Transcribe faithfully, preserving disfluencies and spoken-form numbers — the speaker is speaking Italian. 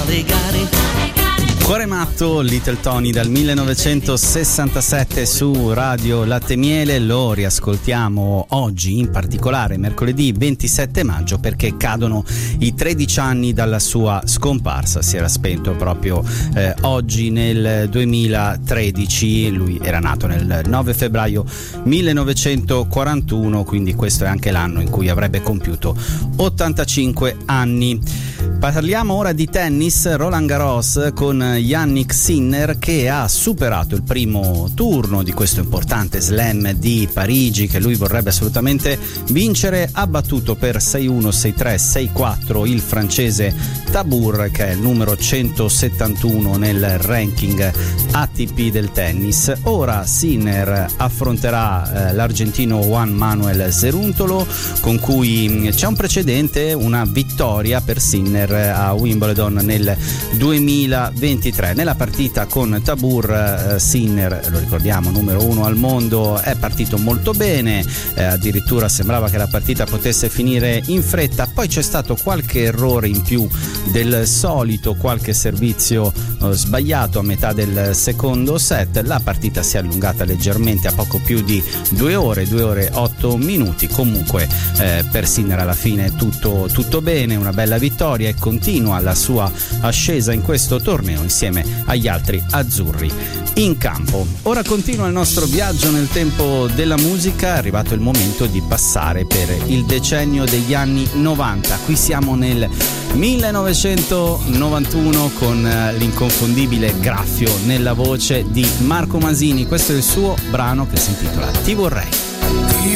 navigare. Cuore matto, Little Tony dal millenovecentosessantasette su Radio Latte Miele. Lo riascoltiamo oggi, in particolare mercoledì ventisette maggio, perché cadono i tredici anni dalla sua scomparsa. Si era spento proprio eh, oggi nel duemilatredici. Lui era nato nel nove febbraio millenovecentoquarantuno, quindi questo è anche l'anno in cui avrebbe compiuto ottantacinque anni. Parliamo ora di tennis. Roland Garros con Jannik Sinner, che ha superato il primo turno di questo importante slam di Parigi che lui vorrebbe assolutamente vincere. Ha battuto per sei uno, sei tre, sei quattro il francese Tabur, che è il numero centosettantuno nel ranking A T P del tennis. Ora Sinner affronterà eh, l'argentino Juan Manuel Ceruntolo, con cui c'è un precedente, una vittoria per Sinner a Wimbledon nel duemilaventitré. Nella partita con Tabur eh, Sinner, lo ricordiamo, numero uno al mondo, è partito molto bene, eh, addirittura sembrava che la partita potesse finire in fretta, poi c'è stato qualche errore in più del solito, qualche servizio eh, sbagliato a metà del secondo set. La partita si è allungata leggermente a poco più di due ore, due ore otto minuti. Comunque eh, per Sinner alla fine tutto, tutto bene, una bella vittoria, e continua la sua ascesa in questo torneo insieme agli altri azzurri in campo. Ora continua il nostro viaggio nel tempo della musica. È arrivato il momento di passare per il decennio degli anni novanta. Qui siamo nel millenovecentonovantuno con l'inconfondibile graffio nella voce di Marco Masini. Questo è il suo brano che si intitola Ti vorrei. Ti